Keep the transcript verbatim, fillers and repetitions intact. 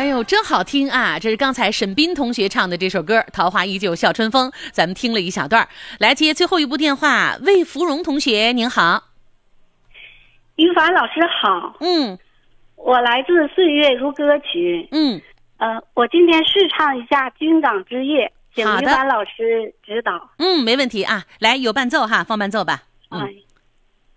呦，真好听啊！这是刚才沈斌同学唱的这首歌《桃花依旧笑春风》，咱们听了一小段。来接最后一部电话，魏芙蓉同学您好。 于凡老师好。 嗯， 我来自岁月如歌曲。 嗯， 呃，我今天试唱一下《军长之夜》，请于凡老师指导。 嗯，没问题啊，来有伴奏哈，放伴奏吧。 嗯。哎